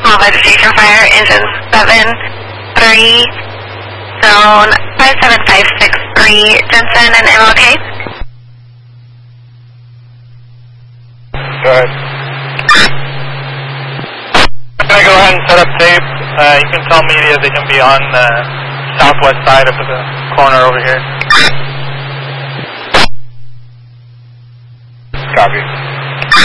All vegetation fire, engine 7-3, zone 57563, Jensen and MLK. Go ahead. I'm going to go ahead and set up tape. You can tell media they can be on the southwest side of the corner over here. Copy.